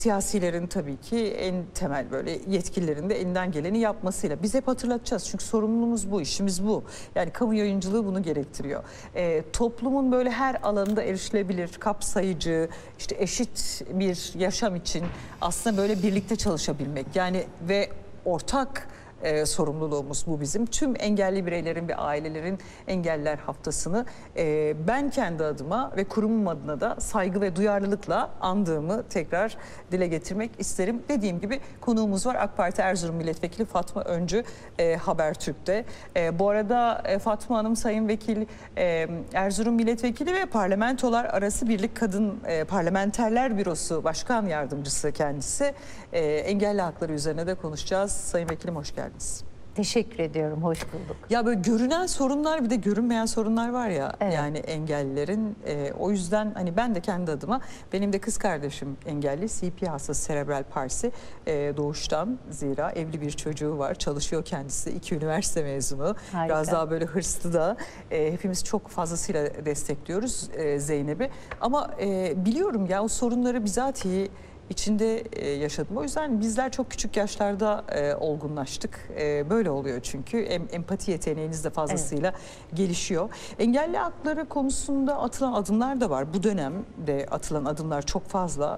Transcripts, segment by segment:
Siyasilerin tabii ki en temel böyle yetkililerin de elinden geleni yapmasıyla. Biz hep hatırlatacağız çünkü sorumluluğumuz bu, işimiz bu. Yani kamu yayıncılığı bunu gerektiriyor. Toplumun böyle her alanında erişilebilir, kapsayıcı, işte eşit bir yaşam için aslında böyle birlikte çalışabilmek. Yani ve ortak sorumluluğumuz bu bizim. Tüm engelli bireylerin ve ailelerin engelliler haftasını ben kendi adıma ve kurumum adına da saygı ve duyarlılıkla andığımı tekrar dile getirmek isterim. Dediğim gibi konuğumuz var, AK Parti Erzurum Milletvekili Fatma Öncü Habertürk'te. Bu arada Fatma Hanım Sayın Vekil Erzurum Milletvekili ve Parlamentolar Arası Birlik Kadın Parlamenterler Bürosu Başkan Yardımcısı kendisi. Engelli hakları üzerine de konuşacağız. Sayın Vekilim hoş geldiniz. Teşekkür ediyorum, hoş bulduk. Ya böyle görünen sorunlar bir de görünmeyen sorunlar var ya, evet. Yani engellilerin o yüzden hani ben de kendi adıma, benim de kız kardeşim engelli, CP hastası, serebral palsi doğuştan, zira evli bir çocuğu var, çalışıyor kendisi, 2 üniversite mezunu. Harika. Biraz daha böyle hırslı da, hepimiz çok fazlasıyla destekliyoruz Zeynep'i ama biliyorum ya o sorunları bizatihi içinde yaşadım. O yüzden bizler çok küçük yaşlarda olgunlaştık. Böyle oluyor çünkü. Empati yeteneğiniz de fazlasıyla gelişiyor. Engelli hakları konusunda atılan adımlar da var. Bu dönemde atılan adımlar çok fazla.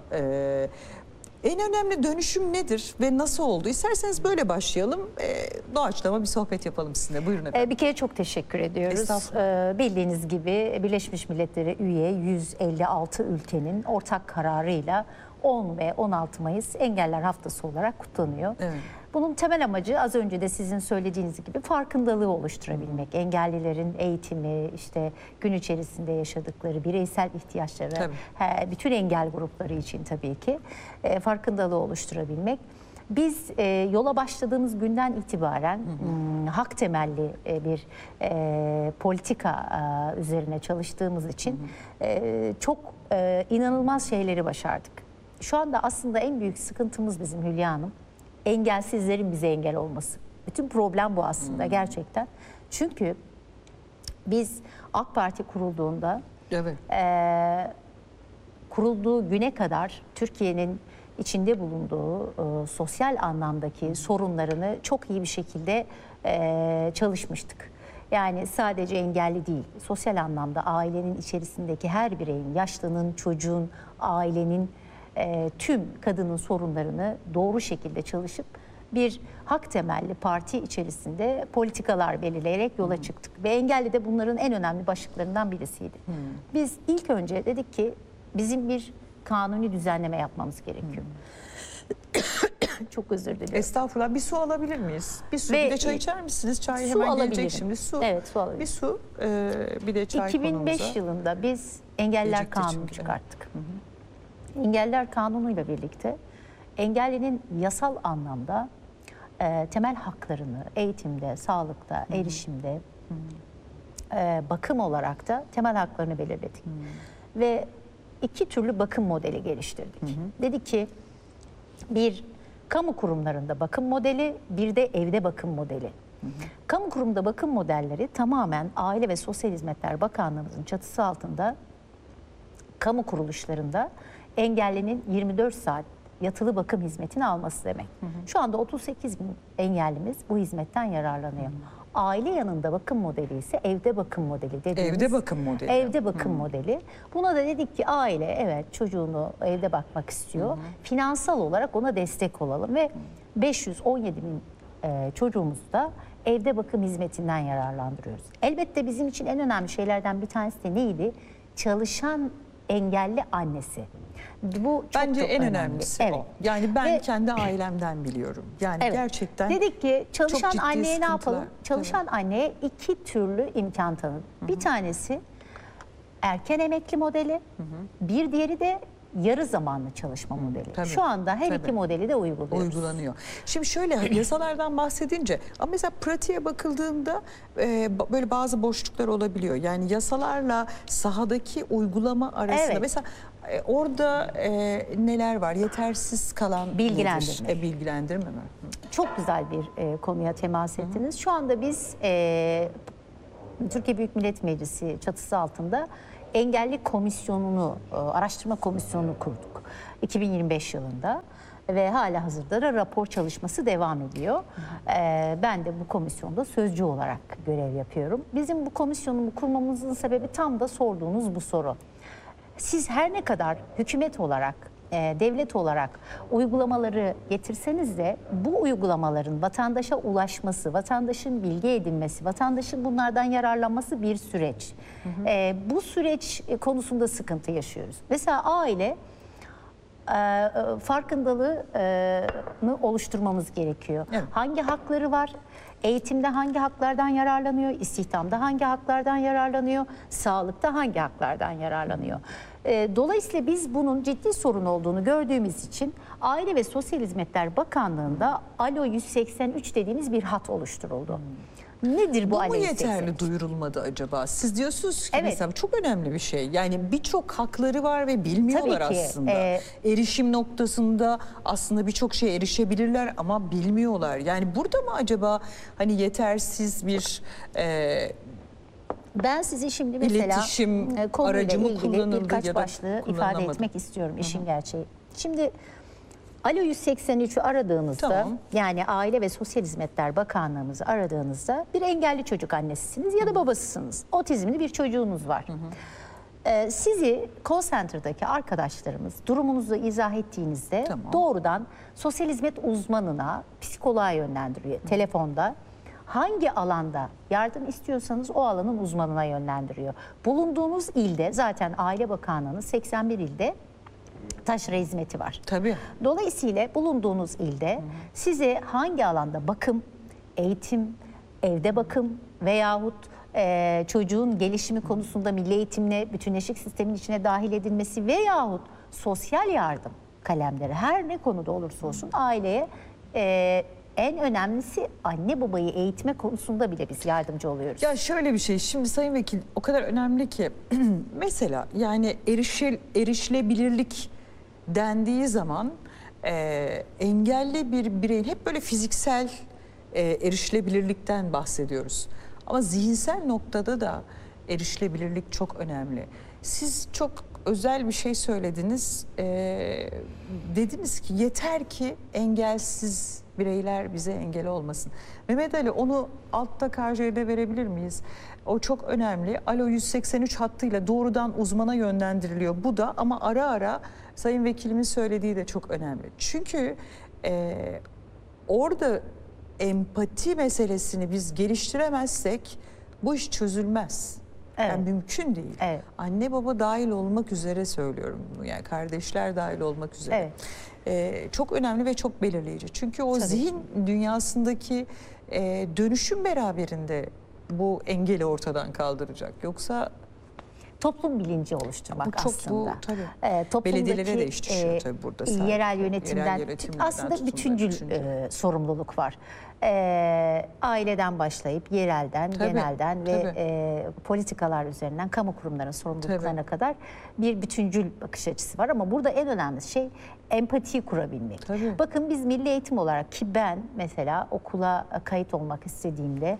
En önemli dönüşüm nedir ve nasıl oldu? İsterseniz böyle başlayalım. Doğaçlama bir sohbet yapalım sizinle. Buyurun efendim. Bir kere çok teşekkür ediyoruz. Bildiğiniz gibi Birleşmiş Milletler'e üye 156 ülkenin ortak kararıyla 10 ve 16 Mayıs Engeller Haftası olarak kutlanıyor. Evet. Bunun temel amacı az önce de sizin söylediğiniz gibi farkındalığı oluşturabilmek. Engellilerin eğitimi, işte gün içerisinde yaşadıkları bireysel ihtiyaçları, bütün engel grupları için tabii ki farkındalığı oluşturabilmek. Biz yola başladığımız günden itibaren hak temelli bir politika üzerine çalıştığımız için çok inanılmaz şeyleri başardık. Şu anda aslında en büyük sıkıntımız bizim Hülya Hanım, engelsizlerin bize engel olması. Bütün problem bu aslında gerçekten. Çünkü biz AK Parti kurulduğunda, kurulduğu güne kadar Türkiye'nin içinde bulunduğu sosyal anlamdaki sorunlarını çok iyi bir şekilde çalışmıştık. Yani sadece engelli değil, sosyal anlamda ailenin içerisindeki her bireyin, yaşlının, çocuğun, ailenin, tüm kadının sorunlarını doğru şekilde çalışıp bir hak temelli parti içerisinde politikalar belirleyerek yola çıktık. Ve engelli de bunların en önemli başlıklarından birisiydi. Biz ilk önce dedik ki bizim bir kanuni düzenleme yapmamız gerekiyor. Çok özür dilerim. Estağfurullah. Bir su alabilir miyiz? Bir su. Bir de çay içer misiniz? Çay hemen gelecek şimdi. Su. Evet, su alabilirim. Bir su. Bir de çay 2005 konumuza. yılında biz Engelliler Kanunu çıkarttık. Engelliler Kanunu'yla birlikte engellinin yasal anlamda temel haklarını eğitimde, sağlıkta, erişimde, bakım olarak da temel haklarını belirledik. Ve 2 türlü bakım modeli geliştirdik. Dedik ki bir kamu kurumlarında bakım modeli, bir de evde bakım modeli. Kamu kurumunda bakım modelleri tamamen Aile ve Sosyal Hizmetler Bakanlığımızın çatısı altında kamu kuruluşlarında engellinin 24 saat yatılı bakım hizmetini alması demek. Şu anda 38 bin engellimiz bu hizmetten yararlanıyor. Aile yanında bakım modeli ise evde bakım modeli dediğimiz. Evde bakım modeli. Evde bakım modeli. Buna da dedik ki aile evet çocuğunu evde bakmak istiyor. Finansal olarak ona destek olalım ve 517 bin çocuğumuzu da evde bakım hizmetinden yararlandırıyoruz. Elbette bizim için en önemli şeylerden bir tanesi de neydi? Çalışan engelli annesi. Bu çok, bence çok en önemli. önemlisi o. Yani ben kendi ailemden biliyorum. Yani gerçekten dedik ki çalışan anneye ne yapalım? Çalışan evet. anneye 2 türlü imkan tanıdık. Bir tanesi erken emekli modeli, bir diğeri de yarı zamanlı çalışma modeli. Şu anda her iki modeli de uygulanıyor. Şimdi şöyle yasalardan bahsedince ama mesela pratiğe bakıldığında böyle bazı boşluklar olabiliyor. Yani yasalarla sahadaki uygulama arasında mesela orada neler var? Yetersiz kalan bilgilendirme. Bilgilendirme mi? Çok güzel bir konuya temas ettiniz. Şu anda biz Türkiye Büyük Millet Meclisi çatısı altında engelli komisyonunu, araştırma komisyonunu kurduk. 2025 yılında ve hala hazırda da rapor çalışması devam ediyor. Ben de bu komisyonda sözcü olarak görev yapıyorum. Bizim bu komisyonu kurmamızın sebebi tam da sorduğunuz bu soru. Siz her ne kadar hükümet olarak, devlet olarak uygulamaları getirseniz de bu uygulamaların vatandaşa ulaşması, vatandaşın bilgi edinmesi, vatandaşın bunlardan yararlanması bir süreç. Bu süreç konusunda sıkıntı yaşıyoruz. Mesela aile farkındalığını oluşturmamız gerekiyor. Evet. Hangi hakları var? Eğitimde hangi haklardan yararlanıyor? İstihdamda hangi haklardan yararlanıyor? Sağlıkta hangi haklardan yararlanıyor? Dolayısıyla biz bunun ciddi sorun olduğunu gördüğümüz için Aile ve Sosyal Hizmetler Bakanlığı'nda Alo 183 dediğimiz bir hat oluşturuldu. Nedir bu Alo 183? Bu mu yeterli duyurulmadı acaba? Siz diyorsunuz ki mesela çok önemli bir şey. Yani birçok hakları var ve bilmiyorlar aslında. Erişim noktasında aslında birçok şeye erişebilirler ama bilmiyorlar. Yani burada mı acaba hani yetersiz bir ben size şimdi mesela iletişim aracı mı kullanıldı birkaç başlığı ifade etmek istiyorum işin gerçeği. Şimdi Alo 183'ü aradığınızda yani Aile ve Sosyal Hizmetler Bakanlığımızı aradığınızda bir engelli çocuk annesisiniz ya da babasısınız. Otizmli bir çocuğunuz var. Sizi call center'daki arkadaşlarımız durumunuzu izah ettiğinizde doğrudan sosyal hizmet uzmanına, psikoloğa yönlendiriyor telefonda. Hangi alanda yardım istiyorsanız o alanın uzmanına yönlendiriyor. Bulunduğunuz ilde zaten Aile Bakanlığı'nın 81 ilde taşra hizmeti var. Tabii. Dolayısıyla bulunduğunuz ilde size hangi alanda bakım, eğitim, evde bakım veyahut çocuğun gelişimi konusunda milli eğitimle bütünleşik sistemin içine dahil edilmesi veyahut sosyal yardım kalemleri her ne konuda olursa olsun aileye en önemlisi anne babayı eğitme konusunda bile biz yardımcı oluyoruz. Ya şöyle bir şey şimdi Sayın Vekil o kadar önemli ki mesela yani erişilebilirlik dendiği zaman engelli bir bireyin hep böyle fiziksel erişilebilirlikten bahsediyoruz. Ama zihinsel noktada da erişilebilirlik çok önemli. Siz çok özel bir şey söylediniz. Dediniz ki yeter ki engelsiz bireyler bize engel olmasın. Mehmet Ali onu altta KJ'de verebilir miyiz? O çok önemli. Alo 183 hattıyla doğrudan uzmana yönlendiriliyor. Bu da ama ara ara Sayın Vekilimin söylediği de çok önemli. Çünkü orada empati meselesini biz geliştiremezsek bu iş çözülmez. Evet. Yani mümkün değil. Evet. Anne baba dahil olmak üzere söylüyorum bunu. Yani kardeşler dahil olmak üzere. Evet. Çok önemli ve çok belirleyici. Çünkü o zihin dünyasındaki dönüşüm beraberinde bu engeli ortadan kaldıracak. Yoksa toplum bilinci oluşturmak aslında. Belediyelere de iş düşüyor tabii burada. Yerel yönetimden aslında bütüncül sorumluluk var. Aileden başlayıp yerelden, genelden ve politikalar üzerinden kamu kurumlarının sorumluluklarına kadar bir bütüncül bakış açısı var. Ama burada en önemli şey empatiyi kurabilmek. Bakın biz milli eğitim olarak ki ben mesela okula kayıt olmak istediğimde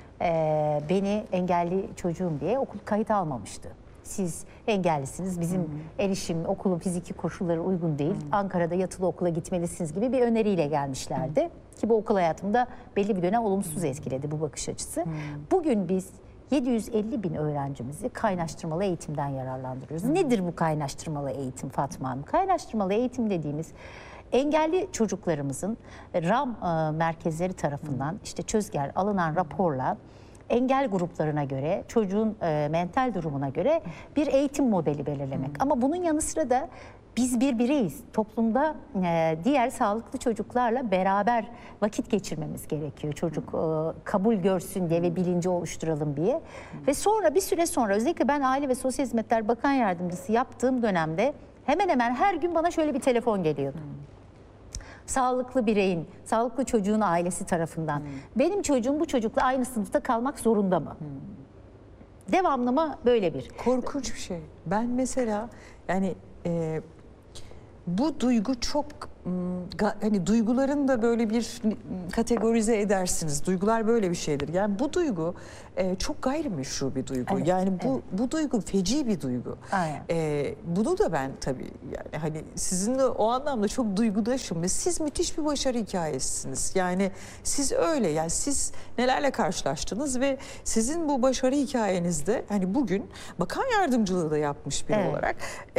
beni engelli çocuğum diye okul kayıt almamıştı. Siz engellisiniz, bizim erişim, okulun fiziki koşulları uygun değil. Ankara'da yatılı okula gitmelisiniz gibi bir öneriyle gelmişlerdi. Ki bu okul hayatımda belli bir dönem olumsuz etkiledi bu bakış açısı. Bugün biz 750 bin öğrencimizi kaynaştırmalı eğitimden yararlandırıyoruz. Nedir bu kaynaştırmalı eğitim Fatma Hanım? Kaynaştırmalı eğitim dediğimiz engelli çocuklarımızın RAM merkezleri tarafından işte çözger alınan raporla engel gruplarına göre, çocuğun mental durumuna göre bir eğitim modeli belirlemek. Ama bunun yanı sıra da biz bir bireyiz. Toplumda diğer sağlıklı çocuklarla beraber vakit geçirmemiz gerekiyor. Çocuk kabul görsün diye ve bilinci oluşturalım diye. Ve sonra bir süre sonra özellikle ben Aile ve Sosyal Hizmetler Bakan Yardımcısı yaptığım dönemde hemen hemen her gün bana şöyle bir telefon geliyordu. Sağlıklı bireyin, sağlıklı çocuğun ailesi tarafından. Benim çocuğum bu çocukla aynı sınıfta kalmak zorunda mı? Devamlı mı böyle bir? Korkunç bir şey. Ben mesela yani bu duygu çok hani duyguların da böyle bir kategorize edersiniz. Duygular böyle bir şeydir. Yani bu duygu çok gayrimeşru bir duygu. Evet, Yani bu duygu feci bir duygu. Aynen. Bunu da ben tabii yani hani sizinle o anlamda çok duygudaşım ve siz müthiş bir başarı hikayesisiniz. Yani siz öyle, yani siz nelerle karşılaştınız ve sizin bu başarı hikayenizde hani bugün bakan yardımcılığı da yapmış biri olarak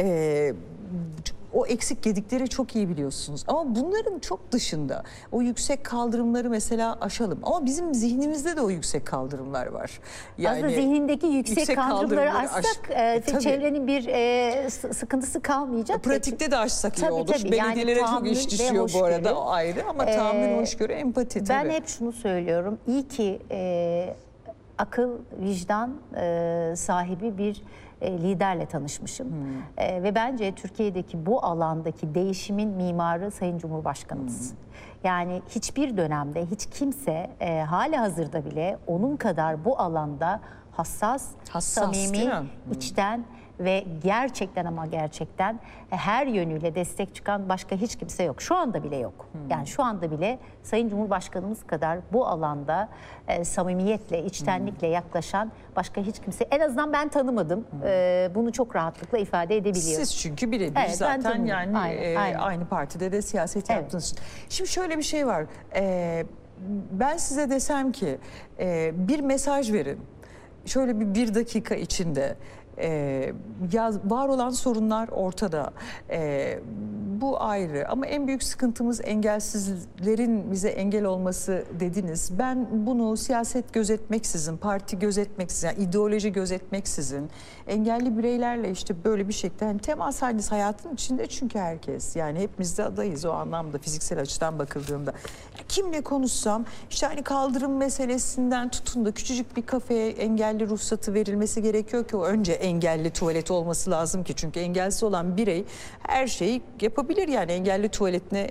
o eksik gedikleri çok iyi biliyorsunuz. Ama bunların çok dışında o yüksek kaldırımları mesela aşalım. Ama bizim zihnimizde de o yüksek kaldırımlar var. Yani aslında zihnindeki yüksek kaldırımları aşsak çevrenin bir sıkıntısı kalmayacak. Pratikte de aşsak iyi olur. Belediyelere yani çok iş düşüyor bu arada, o ayrı, ama tahammül, hoşgörü, empati tabii. Ben hep şunu söylüyorum. İyi ki akıl, vicdan sahibi bir liderle tanışmışım. Ve bence Türkiye'deki bu alandaki değişimin mimarı Sayın Cumhurbaşkanımız. Yani hiçbir dönemde hiç kimse hali hazırda bile onun kadar bu alanda hassas samimi, içten ve gerçekten ama gerçekten her yönüyle destek çıkan başka hiç kimse yok. Şu anda bile yok. Yani şu anda bile Sayın Cumhurbaşkanımız kadar bu alanda samimiyetle, içtenlikle yaklaşan başka hiç kimse, en azından ben tanımadım. Bunu çok rahatlıkla ifade edebiliyorum. Siz çünkü birebir zaten yani aynen. Aynı partide de siyaset yaptınız. Şimdi şöyle bir şey var. Ben size desem ki bir mesaj verin. Şöyle bir dakika içinde. Var olan sorunlar ortada. Bu ayrı, ama en büyük sıkıntımız engelsizlerin bize engel olması dediniz. Ben bunu siyaset gözetmeksizin, parti gözetmeksizin, yani ideoloji gözetmeksizin engelli bireylerle işte böyle bir şekilde hani temas haliniz hayatın içinde, çünkü herkes, yani hepimiz de adayız o anlamda fiziksel açıdan bakıldığında. Kimle konuşsam işte hani kaldırım meselesinden tutun da küçücük bir kafeye engelli ruhsatı verilmesi gerekiyor ki o önce engelli tuvalet olması lazım ki, çünkü engelsiz olan birey her şeyi yapabilir, yani engelli tuvaletine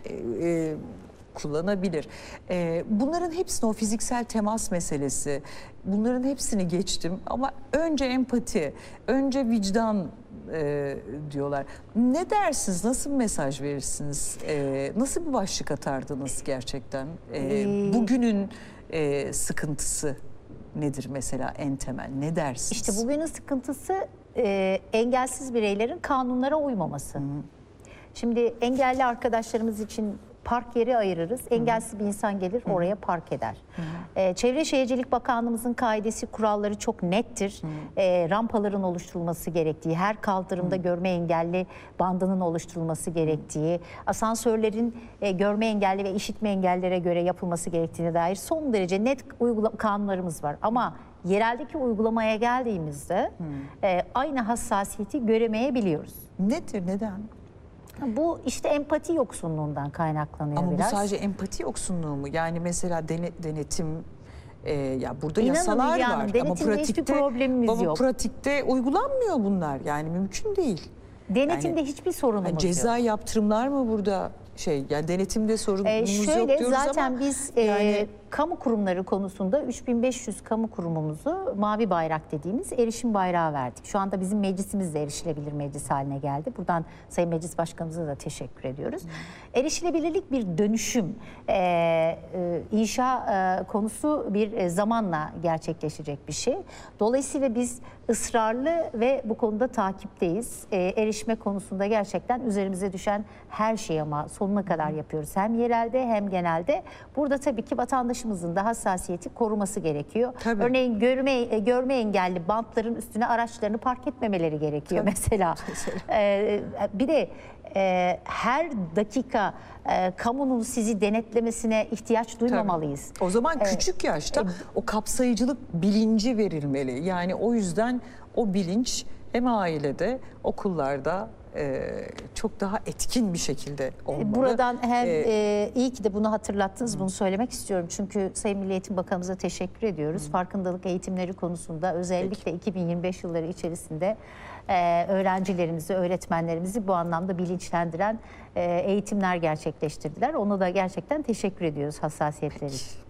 kullanabilir. Bunların hepsini, o fiziksel temas meselesi, bunların hepsini geçtim, ama önce empati, önce vicdan diyorlar. Ne dersiniz? Nasıl bir mesaj verirsiniz? Nasıl bir başlık atardınız gerçekten? Bugünün sıkıntısı nedir mesela en temel? Ne dersiniz? İşte bugünün sıkıntısı engelsiz bireylerin kanunlara uymaması. Şimdi engelli arkadaşlarımız için park yeri ayırırız. Engelsiz bir insan gelir oraya park eder. Çevre Şehircilik Bakanlığımızın kaidesi, kuralları çok nettir. Rampaların oluşturulması gerektiği, her kaldırımda görme engelli bandının oluşturulması gerektiği, asansörlerin görme engelli ve işitme engellilere göre yapılması gerektiğine dair son derece net kanunlarımız var. Ama yereldeki uygulamaya geldiğimizde aynı hassasiyeti göremeyebiliyoruz. Nedir? Neden? Bu işte empati yoksunluğundan kaynaklanıyor ama biraz. Ama bu sadece empati yoksunluğu mu? Yani mesela denetim, ya burada İnanın yasalar yani, var ama hiçbir problemimiz yok. Pratikte uygulanmıyor bunlar. Yani mümkün değil. Denetimde hiçbir sorunumuz yok. Ceza yaptırımlar mı burada yani denetimde sorunumuz yok diyoruz zaten ama biz kamu kurumları konusunda 3500 kamu kurumumuzu mavi bayrak dediğimiz erişim bayrağı verdik. Şu anda bizim meclisimiz de erişilebilir meclis haline geldi. Buradan Sayın Meclis Başkanımıza da teşekkür ediyoruz. Erişilebilirlik bir dönüşüm, inşa konusu bir zamanla gerçekleşecek bir şey. Dolayısıyla biz ısrarlı ve bu konuda takipteyiz. Erişime konusunda gerçekten üzerimize düşen her şeyi ama sonuna kadar yapıyoruz. Hem yerelde hem genelde. Burada tabii ki vatandaşımızın da hassasiyeti koruması gerekiyor. Tabii. Örneğin görme engelli bantların üstüne araçlarını park etmemeleri gerekiyor mesela. Bir de her dakika kamunun sizi denetlemesine ihtiyaç duymamalıyız. Tabii. O zaman küçük yaşta o kapsayıcılık bilinci verilmeli. Yani o yüzden o bilinç hem ailede, okullarda çok daha etkin bir şekilde olmalı. Buradan hem iyi ki de bunu hatırlattınız, bunu söylemek istiyorum. Çünkü Sayın Milli Eğitim Bakanımıza teşekkür ediyoruz. Farkındalık eğitimleri konusunda özellikle 2025 yılları içerisinde öğrencilerimizi, öğretmenlerimizi bu anlamda bilinçlendiren eğitimler gerçekleştirdiler. Ona da gerçekten teşekkür ediyoruz hassasiyetleri için.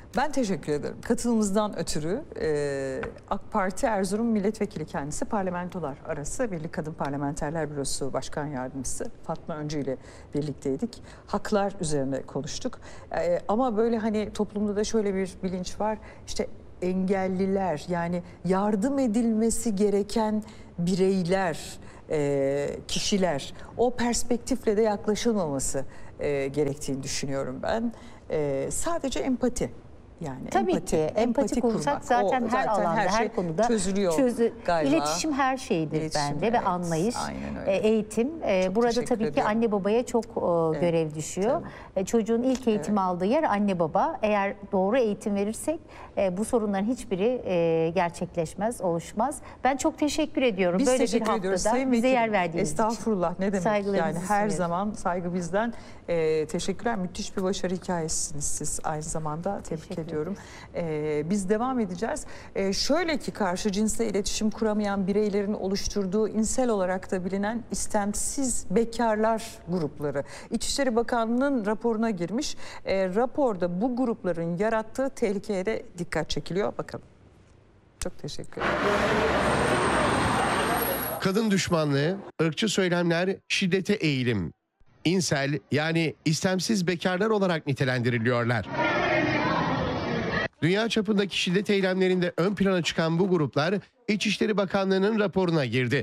Ben teşekkür ederim. Katılımınızdan ötürü AK Parti Erzurum Milletvekili kendisi, Parlamentolar Arası Birlik Kadın Parlamenterler Bürosu Başkan Yardımcısı Fatma Öncü ile birlikteydik. Haklar üzerine konuştuk. Ama böyle hani toplumda da şöyle bir bilinç var. İşte engelliler, yani yardım edilmesi gereken bireyler, kişiler, o perspektifle de yaklaşılmaması gerektiğini düşünüyorum ben. Sadece empati. Yani Tabii ki empati kursak zaten her alanda, her konuda çözülüyor galiba. İletişim her şeydir İletişim, bence, ve anlayış, eğitim. Çok burada tabii ki ediyorum. anne babaya çok görev düşüyor. Çocuğun ilk eğitim aldığı yer anne baba. Eğer doğru eğitim verirsek bu sorunların hiçbiri gerçekleşmez, oluşmaz. Ben çok teşekkür ediyorum. Biz böyle teşekkür bir ediyoruz haftada Sayın bize Vekilim. yer verdiğiniz için. Estağfurullah, ne demek. Saygılarımızı Yani her sunuyoruz. zaman saygı bizden. Teşekkürler. Müthiş bir başarı hikayesiniz siz aynı zamanda. Tebrik ediyorum. Biz devam edeceğiz. Şöyle ki, karşı cinsle iletişim kuramayan bireylerin oluşturduğu insel olarak da bilinen istemsiz bekarlar grupları İçişleri Bakanlığı'nın raporuna girmiş. Raporda bu grupların yarattığı tehlikeye de dikkat çekiliyor. Bakalım. Çok teşekkür ederim. Kadın düşmanlığı, ırkçı söylemler, şiddete eğilim. İnsel, yani istemsiz bekarlar olarak nitelendiriliyorlar. Dünya çapındaki şiddet eylemlerinde ön plana çıkan bu gruplar İçişleri Bakanlığı'nın raporuna girdi.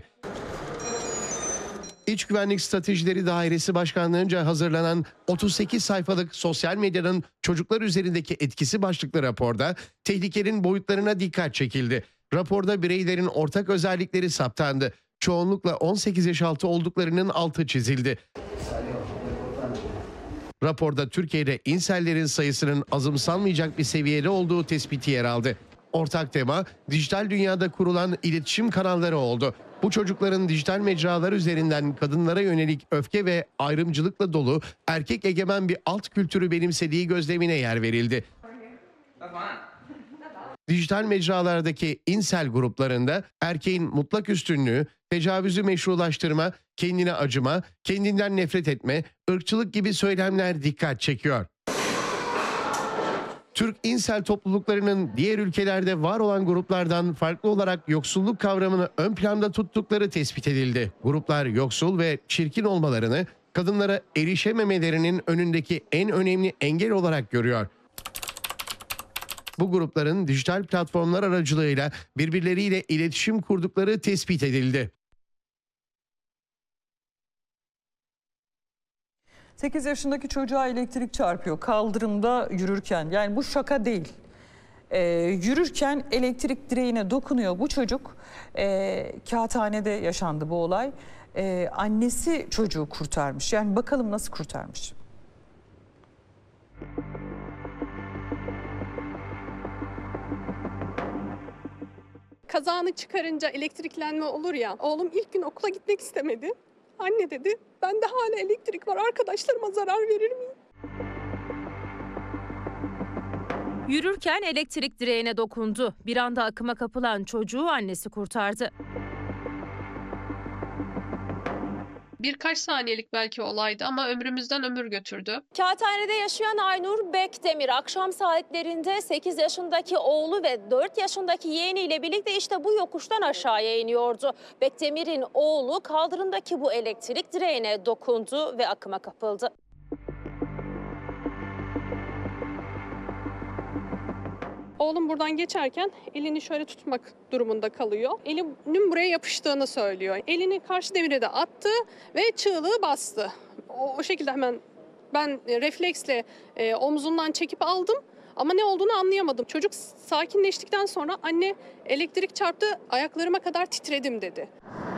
İç Güvenlik Stratejileri Dairesi Başkanlığı'nca hazırlanan 38 sayfalık sosyal medyanın çocuklar üzerindeki etkisi başlıklı raporda tehlikenin boyutlarına dikkat çekildi. Raporda bireylerin ortak özellikleri saptandı. Çoğunlukla 18 yaş altı olduklarının altı çizildi. Raporda Türkiye'de insellerin sayısının azımsanmayacak bir seviyede olduğu tespiti yer aldı. Ortak tema dijital dünyada kurulan iletişim kanalları oldu. Bu çocukların dijital mecralar üzerinden kadınlara yönelik öfke ve ayrımcılıkla dolu erkek egemen bir alt kültürü benimsediği gözlemine yer verildi. Dijital mecralardaki insel gruplarında erkeğin mutlak üstünlüğü, tecavüzü meşrulaştırma, kendine acıma, kendinden nefret etme, ırkçılık gibi söylemler dikkat çekiyor. Türk insel topluluklarının diğer ülkelerde var olan gruplardan farklı olarak yoksulluk kavramını ön planda tuttukları tespit edildi. Gruplar yoksul ve çirkin olmalarını kadınlara erişememelerinin önündeki en önemli engel olarak görüyor. Bu grupların dijital platformlar aracılığıyla birbirleriyle iletişim kurdukları tespit edildi. 8 yaşındaki çocuğa elektrik çarpıyor kaldırımda yürürken. Yani bu şaka değil. Yürürken elektrik direğine dokunuyor bu çocuk. Kağıthanede yaşandı bu olay. Annesi çocuğu kurtarmış. Yani bakalım nasıl kurtarmış. Kazağını çıkarınca elektriklenme olur ya. Oğlum ilk gün okula gitmek istemedi. Anne dedi, bende hala elektrik var, arkadaşlarıma zarar verir miyim? Yürürken elektrik direğine dokundu. Bir anda akıma kapılan çocuğu annesi kurtardı. Birkaç saniyelik belki olaydı ama ömrümüzden ömür götürdü. Kağıthane'de yaşayan Aynur Bekdemir akşam saatlerinde 8 yaşındaki oğlu ve 4 yaşındaki yeğeniyle birlikte işte bu yokuştan aşağıya iniyordu. Bekdemir'in oğlu kaldırımdaki bu elektrik direğine dokundu ve akıma kapıldı. Oğlum buradan geçerken elini şöyle tutmak durumunda kalıyor. Elinin buraya yapıştığını söylüyor. Elini karşı demire de attı ve çığlığı bastı. O şekilde hemen ben refleksle omzundan çekip aldım. Ama ne olduğunu anlayamadım. Çocuk sakinleştikten sonra anne elektrik çarptı, ayaklarıma kadar titredim dedi.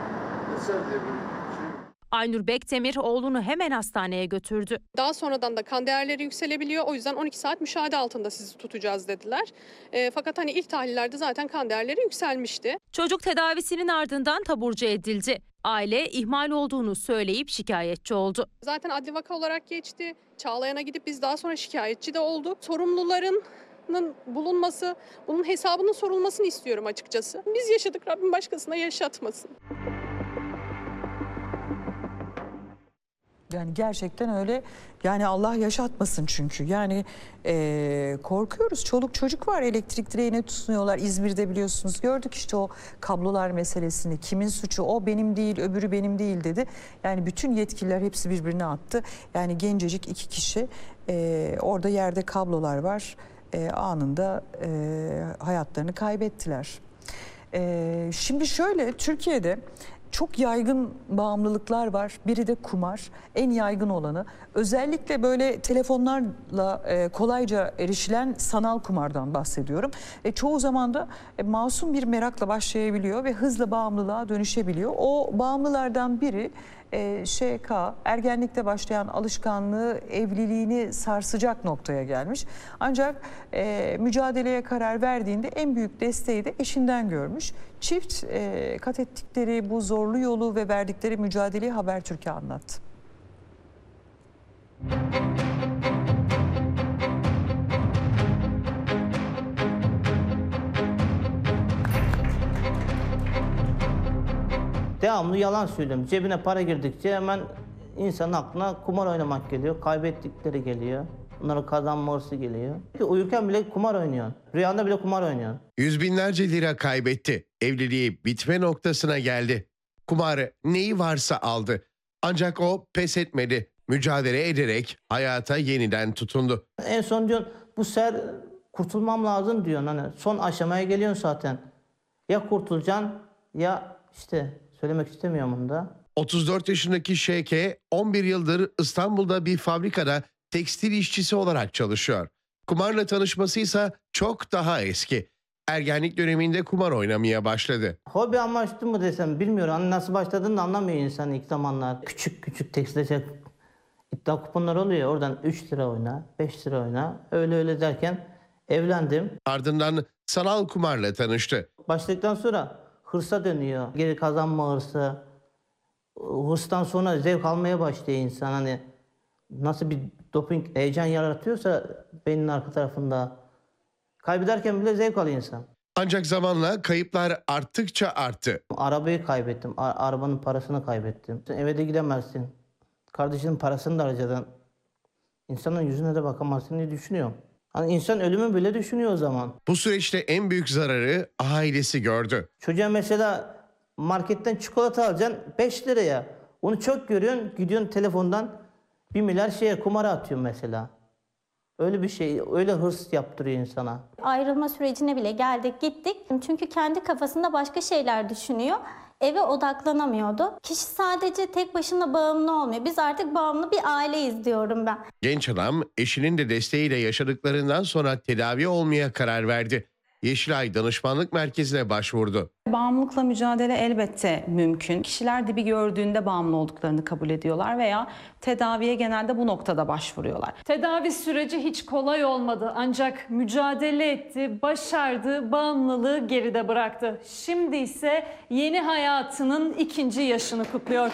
Aynur Bekdemir oğlunu hemen hastaneye götürdü. Daha sonradan da kan değerleri yükselebiliyor. O yüzden 12 saat müşahede altında sizi tutacağız dediler. Fakat hani ilk tahlillerde zaten kan değerleri yükselmişti. Çocuk tedavisinin ardından taburcu edildi. Aile ihmal olduğunu söyleyip şikayetçi oldu. Zaten adli vaka olarak geçti. Çağlayan'a gidip biz daha sonra şikayetçi de olduk. Sorumluların bulunması, bunun hesabının sorulmasını istiyorum açıkçası. Biz yaşadık, Rabbim başkasına yaşatmasın. Yani gerçekten öyle. Yani Allah yaşatmasın çünkü. Yani korkuyoruz. Çoluk çocuk var, elektrik direğine tutunuyorlar. İzmir'de biliyorsunuz gördük işte o kablolar meselesini. Kimin suçu? O benim değil, öbürü benim değil dedi. Yani bütün yetkililer hepsi birbirine attı. Yani gencecik 2 kişi orada yerde kablolar var. Anında hayatlarını kaybettiler. Şimdi şöyle, Türkiye'de çok yaygın bağımlılıklar var. Biri de kumar. En yaygın olanı. Özellikle böyle telefonlarla kolayca erişilen sanal kumardan bahsediyorum. Çoğu zaman da masum bir merakla başlayabiliyor ve hızla bağımlılığa dönüşebiliyor. O bağımlılardan biri ŞK, ergenlikte başlayan alışkanlığı evliliğini sarsacak noktaya gelmiş. Ancak mücadeleye karar verdiğinde en büyük desteği de eşinden görmüş. Çift kat ettikleri bu zorlu yolu ve verdikleri mücadeleyi Habertürk'e anlattı. Devamlı yalan söylüyorum. Cebine para girdikçe hemen insanın aklına kumar oynamak geliyor. Kaybettikleri geliyor. Onların kazanma hırsı geliyor. Uyurken bile kumar oynuyor. Rüyanda bile kumar oynuyor. Yüz binlerce lira kaybetti. Evliliği bitme noktasına geldi. Kumarı neyi varsa aldı. Ancak o pes etmedi. Mücadele ederek hayata yeniden tutundu. En son diyor bu sefer kurtulmam lazım diyor. Hani son aşamaya geliyorsun zaten. Ya kurtulacaksın ya işte söylemek istemiyorum bunu da. 34 yaşındaki ŞK 11 yıldır İstanbul'da bir fabrikada tekstil işçisi olarak çalışıyor. Kumarla tanışmasıysa çok daha eski. Ergenlik döneminde kumar oynamaya başladı. Hobi amaçlı mı desem bilmiyorum. Hani nasıl başladığını da anlamıyor insan ilk zamanlar. Küçük küçük tekstilce iddia kuponları oluyor. Oradan 3 lira oyna, 5 lira oyna. Öyle derken evlendim. Ardından sanal kumarla tanıştı. Başladıktan sonra hırsa dönüyor. Geri kazanma hırsı. Hırstan sonra zevk almaya başlıyor insan. Hani nasıl bir doping heyecan yaratıyorsa beynin arka tarafında. Kaybederken bile zevk alıyor insan. Ancak zamanla kayıplar arttıkça arttı. Arabayı kaybettim. Arabanın parasını kaybettim. Eve de gidemezsin. Kardeşinin parasını da harcadın. İnsanın yüzüne de bakamazsın diye düşünüyorum. Hani insan ölümü bile düşünüyor o zaman. Bu süreçte en büyük zararı ailesi gördü. Çocuğa mesela marketten çikolata alacaksın 5 liraya. Onu çok görüyorsun, gidiyorsun telefondan 1 milyar kumara atıyorsun mesela. Öyle bir şey, öyle hırs yaptırıyor insana. Ayrılma sürecine bile geldik gittik. Çünkü kendi kafasında başka şeyler düşünüyor. Eve odaklanamıyordu. Kişi sadece tek başına bağımlı olmuyor. Biz artık bağımlı bir aileyiz diyorum ben. Genç adam eşinin de desteğiyle yaşadıklarından sonra tedavi olmaya karar verdi. Yeşilay Danışmanlık Merkezi'ne başvurdu. Bağımlılıkla mücadele elbette mümkün. Kişiler dibi gördüğünde bağımlı olduklarını kabul ediyorlar veya tedaviye genelde bu noktada başvuruyorlar. Tedavi süreci hiç kolay olmadı ancak mücadele etti, başardı, bağımlılığı geride bıraktı. Şimdi ise yeni hayatının 2. yaşını kutluyor.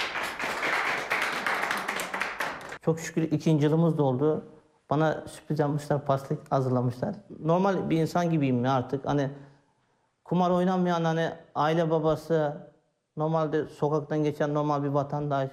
Çok şükür 2. yılımız da oldu. Bana sürpriz yapmışlar, pasta hazırlamışlar. Normal bir insan gibiyim ya artık. Hani kumar oynamayan hani aile babası, normalde sokaktan geçen normal bir vatandaş.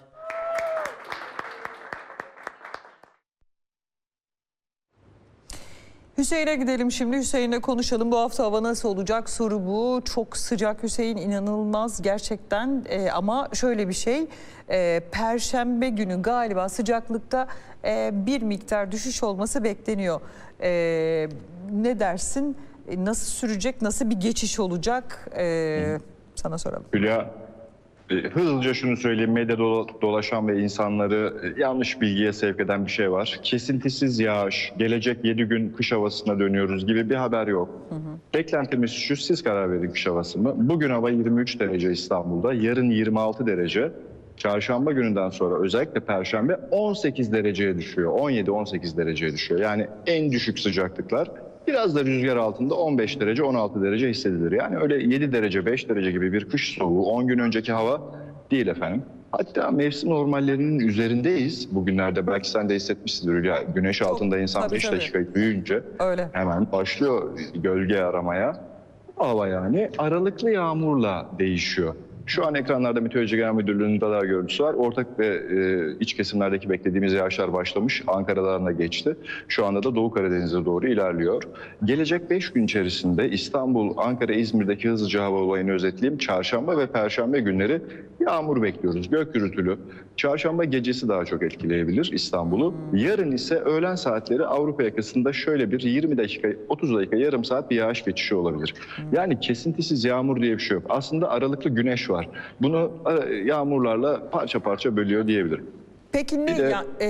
Hüseyin'e gidelim şimdi. Hüseyin'le konuşalım. Bu hafta hava nasıl olacak? Soru bu. Çok sıcak Hüseyin, inanılmaz gerçekten. Ama şöyle bir şey. Perşembe günü galiba sıcaklıkta bir miktar düşüş olması bekleniyor. Ne dersin? Nasıl sürecek? Nasıl bir geçiş olacak? Sana soralım. Hülya, hızlıca şunu söyleyeyim. Medyada dolaşan ve insanları yanlış bilgiye sevk eden bir şey var. Kesintisiz yağış, gelecek 7 gün kış havasına dönüyoruz gibi bir haber yok. Beklentimiz şu, siz karar verin kış havası mı? Bugün hava 23 derece İstanbul'da, yarın 26 derece. Çarşamba gününden sonra özellikle Perşembe 18 dereceye düşüyor. 17-18 dereceye düşüyor. Yani en düşük sıcaklıklar. Biraz da rüzgar altında 15 derece, 16 derece hissedilir. Yani öyle 7 derece, 5 derece gibi bir kış soğuğu 10 gün önceki hava değil efendim. Hatta mevsim normallerinin üzerindeyiz. Bugünlerde belki sen de hissetmişsindir. Ya, güneş altında insan 5 dakika büyüyünce hemen başlıyor gölge aramaya. Hava yani aralıklı yağmurla değişiyor. Şu an ekranlarda Meteoroloji Genel Müdürlüğü'nün radar görüntüsü var. Ortak ve iç kesimlerdeki beklediğimiz yağışlar başlamış. Ankara'dan da geçti. Şu anda da Doğu Karadeniz'e doğru ilerliyor. Gelecek 5 gün içerisinde İstanbul, Ankara, İzmir'deki hızlıca hava olayını özetleyeyim. Çarşamba ve Perşembe günleri yağmur bekliyoruz. Gök gürültülü. Çarşamba gecesi daha çok etkileyebilir İstanbul'u. Yarın ise öğlen saatleri Avrupa yakasında şöyle bir 20 dakika, 30 dakika, yarım saat bir yağış geçişi olabilir. Yani kesintisiz yağmur diye bir şey yok. Aslında aralıklı güneş var. Bunu yağmurlarla parça parça bölüyor diyebilirim. Peki ne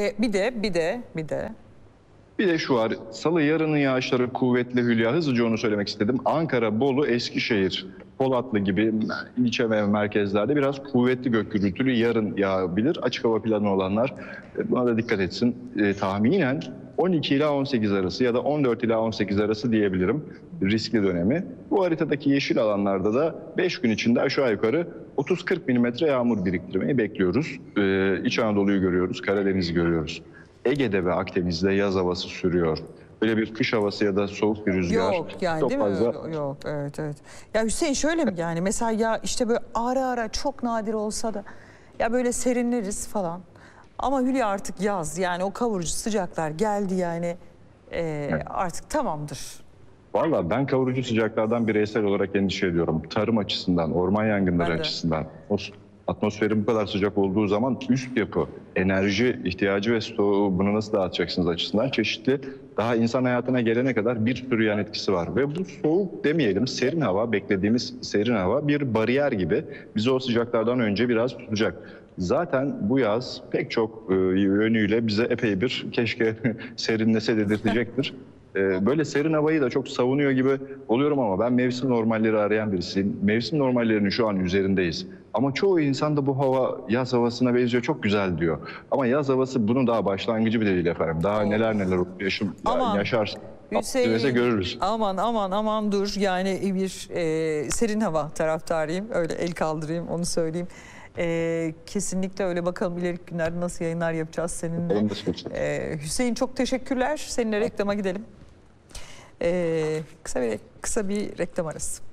Bir de şu var. Salı yarının yağışları kuvvetli Hülya. Hızlıca onu söylemek istedim. Ankara, Bolu, Eskişehir, Polatlı gibi ilçe ve merkezlerde biraz kuvvetli gök gürültülü yarın yağabilir. Açık hava planı olanlar buna da dikkat etsin. Tahminen 12 ila 18 arası ya da 14 ila 18 arası diyebilirim riskli dönemi. Bu haritadaki yeşil alanlarda da 5 gün içinde aşağı yukarı 30-40 mm yağmur biriktirmeyi bekliyoruz. İç Anadolu'yu görüyoruz, Karadeniz'i görüyoruz. Ege'de ve Akdeniz'de yaz havası sürüyor. Böyle bir kış havası ya da soğuk bir rüzgar. Yok yani çok değil fazla... mi? Yok evet. Ya Hüseyin şöyle mi yani mesela ya işte böyle ara ara çok nadir olsa da ya böyle serinleriz falan. Ama Hülya artık yaz yani o kavurucu sıcaklar geldi yani artık tamamdır. Valla ben kavurucu sıcaklardan bireysel olarak endişe ediyorum. Tarım açısından, orman yangınları açısından. Atmosferin bu kadar sıcak olduğu zaman üst yapı, enerji ihtiyacı ve stoğu bunu nasıl dağıtacaksınız açısından çeşitli daha insan hayatına gelene kadar bir sürü yan etkisi var. Ve bu soğuk demeyelim, serin hava, beklediğimiz serin hava bir bariyer gibi bizi o sıcaklardan önce biraz tutacak. Zaten bu yaz pek çok yönüyle bize epey bir keşke serinlese dedirtecektir. Böyle serin havayı da çok savunuyor gibi oluyorum ama ben mevsim normalleri arayan birisiyim. Mevsim normallerinin şu an üzerindeyiz. Ama çoğu insan da bu hava yaz havasına benziyor, çok güzel diyor. Ama yaz havası bunun daha başlangıcı bile değil efendim. Daha neler yaşarsın. Hüseyin, görürüz. Aman dur yani bir serin hava taraftarıyım. Öyle el kaldırayım onu söyleyeyim. Kesinlikle öyle, bakalım ileriki günlerde nasıl yayınlar yapacağız seninle. Hüseyin çok teşekkürler. Seninle reklama gidelim. Kısa bir reklam arası.